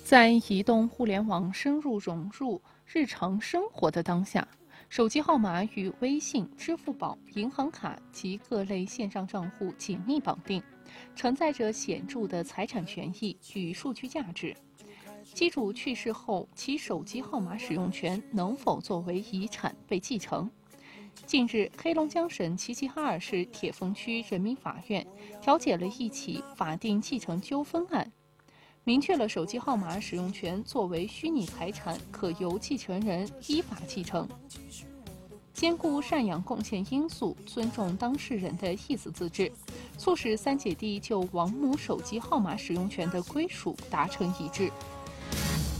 在移动互联网深入融入日常生活的当下，手机号码与微信、支付宝、银行卡及各类线上账户紧密绑定，承载着显著的财产权益与数据价值。机主去世后，其手机号码使用权能否作为遗产被继承？近日，黑龙江省齐齐哈尔市铁峰区人民法院调解了一起法定继承纠纷案，明确了手机号码使用权作为虚拟财产，可由继承人依法继承。兼顾赡养贡献因素，尊重当事人的意思自治，促使三姐弟就王某手机号码使用权的归属达成一致。